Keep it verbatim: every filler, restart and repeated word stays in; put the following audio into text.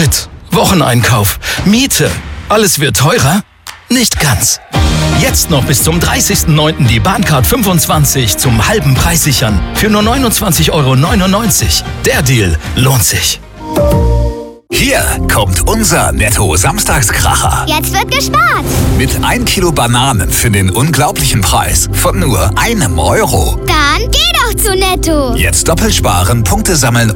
Sprit, Wocheneinkauf, Miete. Alles wird teurer? Nicht ganz. Jetzt noch bis zum dreißigsten neunten die Bahncard fünfundzwanzig zum halben Preis sichern. Für nur neunundzwanzig Euro neunundneunzig. Der Deal lohnt sich. Hier kommt unser Netto-Samstagskracher. Jetzt wird gespart. Mit ein Kilo Bananen für den unglaublichen Preis von nur einem Euro. Dann geh doch zu Netto. Jetzt doppelt sparen, Punkte sammeln